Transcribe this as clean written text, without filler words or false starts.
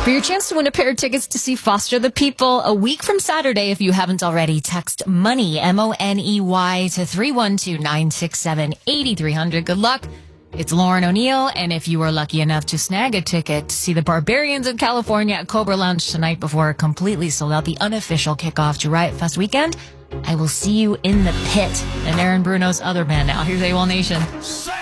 For your chance to win a pair of tickets to see Foster the People a week from Saturday, if you haven't already, text MONEY, MONEY, to 312-967-8300. Good luck. It's Lauren O'Neill, and if you are lucky enough to snag a ticket to see the Barbarians of California at Cobra Lounge tonight before it completely sold out, the unofficial kickoff to Riot Fest weekend, I will see you in the pit. And Aaron Bruno's other band now. Here's AWOL Nation.